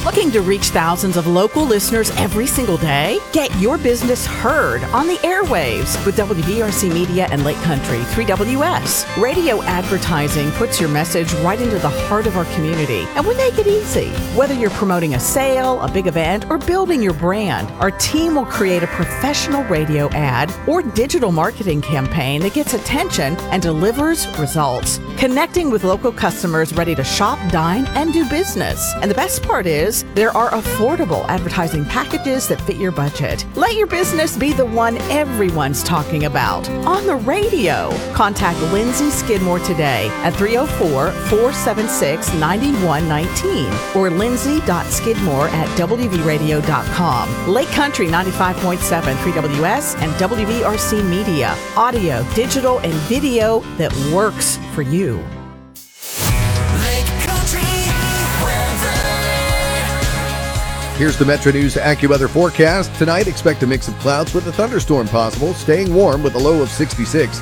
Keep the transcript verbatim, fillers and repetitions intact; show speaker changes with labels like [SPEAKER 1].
[SPEAKER 1] Looking to reach thousands of local listeners every single day? Get your business heard on the airwaves with W V R C Media and Lake Country three W S. Radio advertising puts your message right into the heart of our community, and we make it easy. Whether you're promoting a sale, a big event, or building your brand, our team will create a professional radio ad or digital marketing campaign that gets attention and delivers results, connecting with local customers ready to shop, dine, and do business. And the best part is, there are affordable advertising packages that fit your budget. Let your business be the one everyone's talking about on the radio. Contact Lindsay Skidmore today at three oh four, four seven six, nine one one nine or lindsay dot skidmore at w v radio dot com. Lake Country ninety-five point seven three W S and W V R C Media. Audio, digital, and video that works for you.
[SPEAKER 2] Here's the Metro News AccuWeather forecast. Tonight, expect a mix of clouds with a thunderstorm possible, staying warm with a low of sixty-six.